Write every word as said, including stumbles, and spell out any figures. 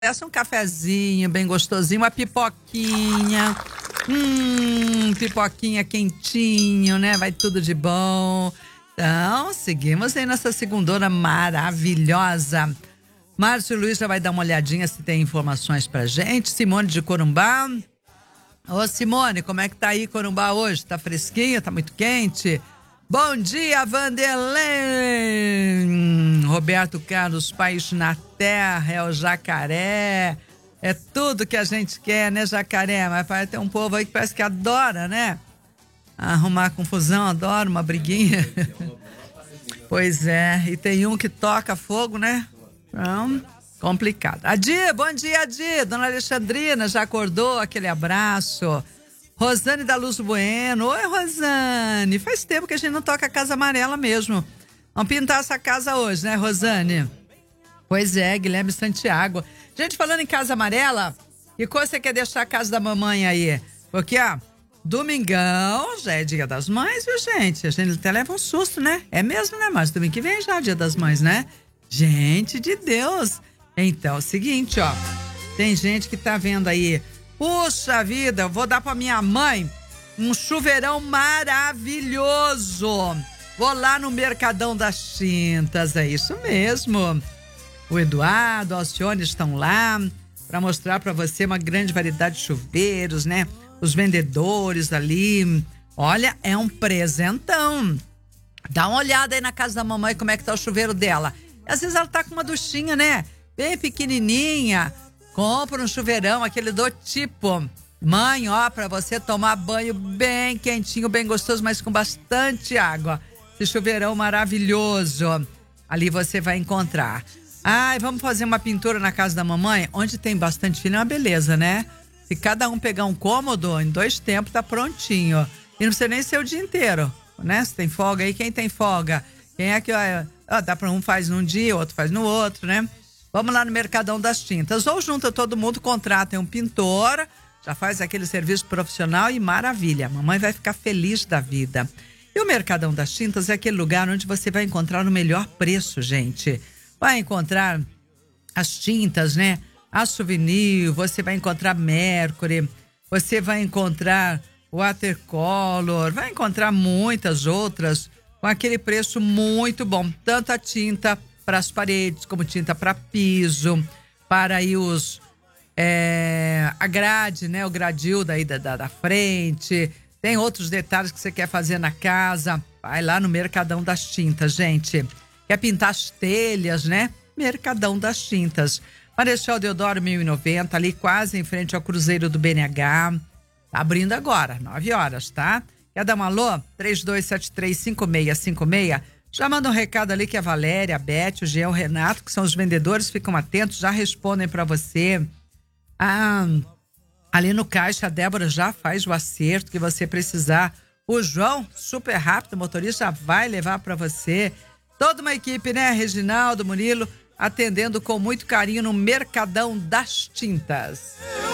Peça um cafezinho bem gostosinho, uma pipoquinha. Hum, pipoquinha quentinho, né? Vai tudo de bom. Então, seguimos aí nessa segundona maravilhosa. Márcio Luiz já vai dar uma olhadinha se tem informações pra gente. Simone de Corumbá. Ô Simone, como é que tá aí Corumbá hoje? Tá fresquinho? Tá muito quente? Bom dia, Vanderlei! Roberto Carlos, País na Terra, é o Jacaré. É tudo que a gente quer, né, Jacaré? Mas vai ter um povo aí que parece que adora, né? Arrumar confusão, adora uma briguinha. Pois é, e tem um que toca fogo, né? Então, complicado. Adi, bom dia, Adi. Dona Alexandrina já acordou, aquele abraço. Rosane da Luz Bueno. Oi, Rosane. Faz tempo que a gente não toca a Casa Amarela mesmo. Vamos pintar essa casa hoje, né, Rosane? Pois é, Guilherme Santiago. Gente, falando em Casa Amarela, que coisa você quer deixar a casa da mamãe aí? Porque, ó, domingão já é Dia das Mães, viu, gente? A gente até leva um susto, né? É mesmo, né, mas domingo que vem já é Dia das Mães, né? Gente de Deus. Então, é o seguinte, ó. Tem gente que tá vendo aí. Puxa vida, eu vou dar pra minha mãe um chuveirão maravilhoso. Vou lá no Mercadão das Tintas, é isso mesmo. O Eduardo, a Alcione estão lá para mostrar para você uma grande variedade de chuveiros, né? Os vendedores ali. Olha, é um presentão. Dá uma olhada aí na casa da mamãe como é que tá o chuveiro dela. Às vezes ela tá com uma duchinha, né? Bem pequenininha. Compra um chuveirão, aquele do tipo, mãe, ó, pra você tomar banho bem quentinho, bem gostoso, mas com bastante água. Esse chuveirão maravilhoso. Ali você vai encontrar. Ai, vamos fazer uma pintura na casa da mamãe? Onde tem bastante filho é uma beleza, né? Se cada um pegar um cômodo, em dois tempos tá prontinho. E não precisa nem ser o dia inteiro, né? Se tem folga aí, quem tem folga? Quem é que... Ó, dá pra um faz num dia, outro faz no outro, né? Vamos lá no Mercadão das Tintas. Ou junta todo mundo, contrata um pintor, já faz aquele serviço profissional e maravilha. A mamãe vai ficar feliz da vida. E o Mercadão das Tintas é aquele lugar onde você vai encontrar o melhor preço, gente. Vai encontrar as tintas, né? A Souvenir, você vai encontrar Mercury, você vai encontrar Watercolor, vai encontrar muitas outras com aquele preço muito bom. Tanto a tinta para as paredes, como tinta para piso, para aí os é, a grade, né? O gradil daí da, da, da frente. Tem outros detalhes que você quer fazer na casa, vai lá no Mercadão das Tintas, gente. Quer pintar as telhas, né? Mercadão das Tintas. Marechal Deodoro mil e noventa, ali quase em frente ao Cruzeiro do B N H. Tá abrindo agora, nove horas, tá? Quer dar um alô? três dois sete três, cinco seis cinco seis. Já manda um recado ali que a Valéria, a Beth, o Jean, o Renato, que são os vendedores, ficam atentos, já respondem para você. Ah, ali no caixa, a Débora já faz o acerto que você precisar. O João, super rápido, o motorista já vai levar para você. Toda uma equipe, né? Reginaldo, Murilo, atendendo com muito carinho no Mercadão das Tintas.